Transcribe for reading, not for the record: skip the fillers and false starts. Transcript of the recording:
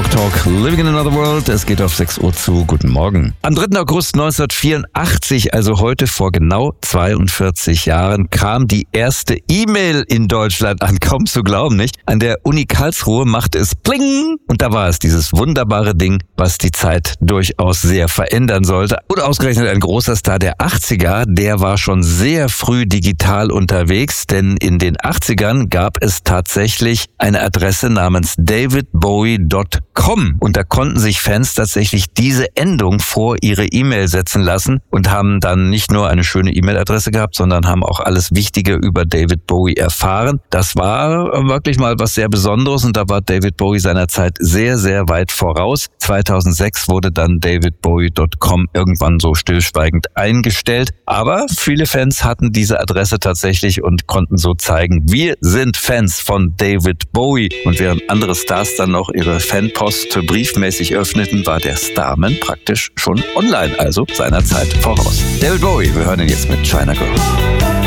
Rock Talk, Living in Another World. Es geht auf 6 Uhr zu. Guten Morgen. Am 3. August 1984, also heute vor genau 42 Jahren, kam die erste E-Mail in Deutschland an. Kaum zu glauben, nicht? An der Uni Karlsruhe machte es Pling. Und da war es, dieses wunderbare Ding, was die Zeit durchaus sehr verändern sollte. Und ausgerechnet ein großer Star der 80er, der war schon sehr früh digital unterwegs, denn in den 80ern gab es tatsächlich eine Adresse namens davidbowie.com und da konnten sich Fans tatsächlich diese Endung vor ihre E-Mail setzen lassen und haben dann nicht nur eine schöne E-Mail-Adresse gehabt, sondern haben auch alles Wichtige über David Bowie erfahren. Das war wirklich mal was sehr Besonderes und da war David Bowie seiner Zeit sehr, sehr weit voraus. 2006 wurde dann davidbowie.com irgendwann so stillschweigend eingestellt, aber viele Fans hatten diese Adresse tatsächlich und konnten so zeigen, wir sind Fans von David Bowie. Und während andere Stars dann noch ihre Fanpost briefmäßig öffneten, war der Starman praktisch schon online, also seiner Zeit voraus. David Bowie, wir hören ihn jetzt mit China Girl.